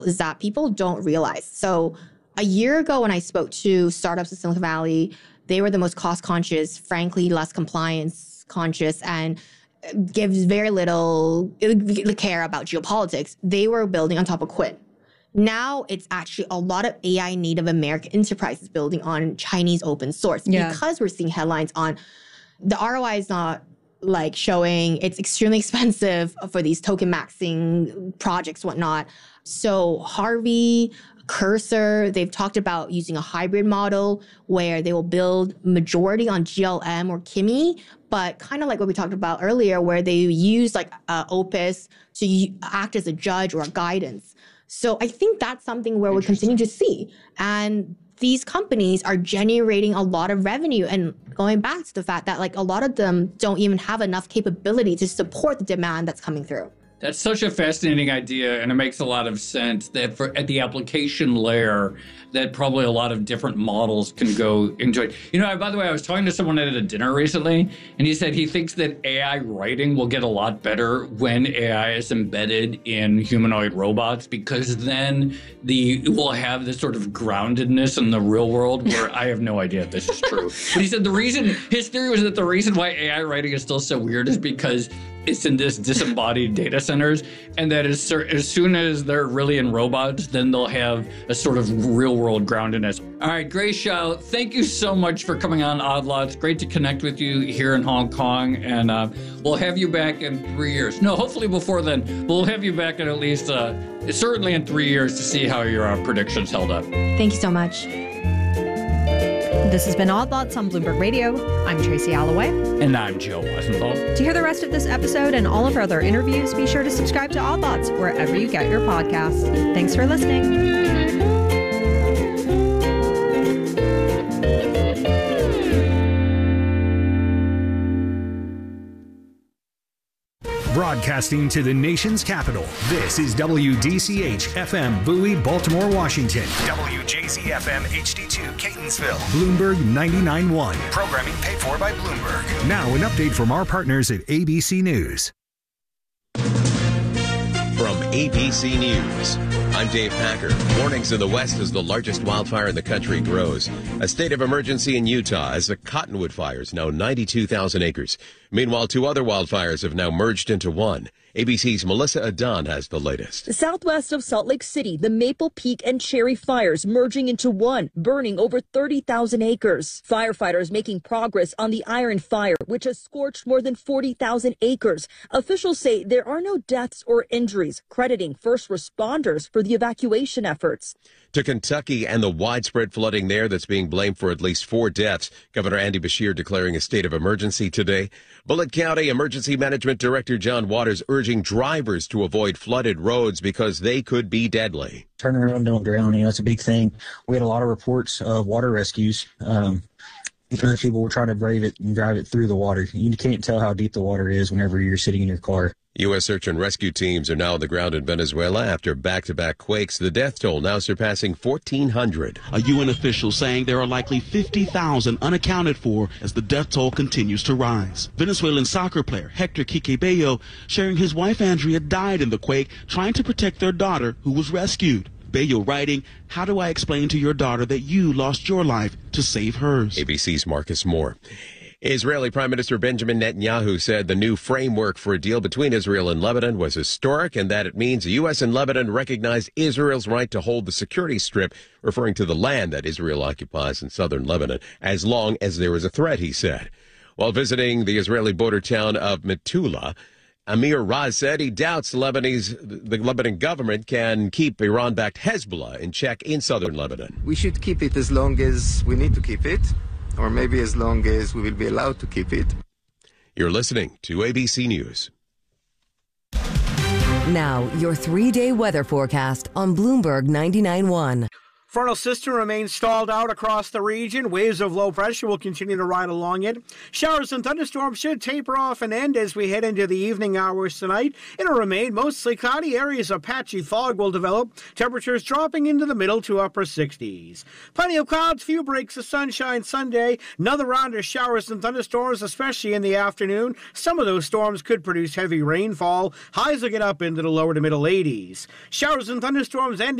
is that people don't realize. So a year ago when I spoke to startups in Silicon Valley, they were the most cost conscious, frankly, less compliance conscious, and gives very little care about geopolitics. They were building on top of Quinn. Now it's actually a lot of AI native American enterprises building on Chinese open source because we're seeing headlines on the ROI is not like showing, it's extremely expensive for these token maxing projects, whatnot. So Harvey, Cursor, they've talked about using a hybrid model where they will build majority on GLM or Kimi, but kind of like what we talked about earlier, where they use like Opus to act as a judge or a guidance. So I think that's something where we continue to see. And these companies are generating a lot of revenue. And going back to the fact that like a lot of them don't even have enough capability to support the demand that's coming through. That's such a fascinating idea, and it makes a lot of sense that at the application layer, that probably a lot of different models can go into it. You know, by the way, I was talking to someone at a dinner recently, and he said he thinks that AI writing will get a lot better when AI is embedded in humanoid robots, because then we'll have this sort of groundedness in the real world where I have no idea if this is true. But he said his theory was that the reason why AI writing is still so weird is because it's in this disembodied data centers, and that as soon as they're really in robots, then they'll have a sort of real-world groundedness. All right, Grace Zhao, thank you so much for coming on Odd Lots. Great to connect with you here in Hong Kong, and we'll have you back in 3 years. No, hopefully before then. We'll have you back in at least, certainly in 3 years to see how your predictions held up. Thank you so much. This has been Odd Lots on Bloomberg Radio. I'm Tracy Alloway. And I'm Joe Weisenthal. To hear the rest of this episode and all of our other interviews, be sure to subscribe to Odd Lots wherever you get your podcasts. Thanks for listening. Broadcasting to the nation's capital, this is WDCH-FM Bowie, Baltimore, Washington. WJZ-FM HD2 Catonsville. Bloomberg 99.1. Programming paid for by Bloomberg. Now an update from our partners at ABC News. From ABC News, I'm Dave Packer. Warnings in the West as the largest wildfire in the country grows. A state of emergency in Utah as the Cottonwood fires now 92,000 acres. Meanwhile, 2 other wildfires have now merged into one. ABC's Melissa Adon has the latest. Southwest of Salt Lake City, the Maple Peak and Cherry fires merging into one, burning over 30,000 acres. Firefighters making progress on the Iron Fire, which has scorched more than 40,000 acres. Officials say there are no deaths or injuries, crediting first responders for the evacuation efforts. To Kentucky and the widespread flooding there that's being blamed for at least 4 deaths. Governor Andy Beshear declaring a state of emergency today. Bullitt County Emergency Management Director John Waters urging drivers to avoid flooded roads because they could be deadly. Turning around, don't drown, that's a big thing. We had a lot of reports of water rescues. People were trying to brave it and drive it through the water. You can't tell how deep the water is whenever you're sitting in your car. U.S. search and rescue teams are now on the ground in Venezuela after back-to-back quakes. The death toll now surpassing 1,400. A UN official saying there are likely 50,000 unaccounted for as the death toll continues to rise. Venezuelan soccer player Hector Quique Bello sharing his wife Andrea died in the quake trying to protect their daughter who was rescued. Bello writing, "How do I explain to your daughter that you lost your life to save hers?" ABC's Marcus Moore. Israeli Prime Minister Benjamin Netanyahu said the new framework for a deal between Israel and Lebanon was historic and that it means the U.S. and Lebanon recognize Israel's right to hold the security strip, referring to the land that Israel occupies in southern Lebanon, as long as there is a threat, he said. While visiting the Israeli border town of Metula, Amir Raz said he doubts the Lebanon government can keep Iran-backed Hezbollah in check in southern Lebanon. We should keep it as long as we need to keep it, or maybe as long as we will be allowed to keep it. You're listening to ABC News. Now, your 3-day weather forecast on Bloomberg 99.1. Frontal system remains stalled out across the region. Waves of low pressure will continue to ride along it. Showers and thunderstorms should taper off and end as we head into the evening hours tonight. It'll remain mostly cloudy. Areas of patchy fog will develop. Temperatures dropping into the middle to upper 60s. Plenty of clouds, few breaks of sunshine Sunday. Another round of showers and thunderstorms, especially in the afternoon. Some of those storms could produce heavy rainfall. Highs will get up into the lower to middle 80s. Showers and thunderstorms ending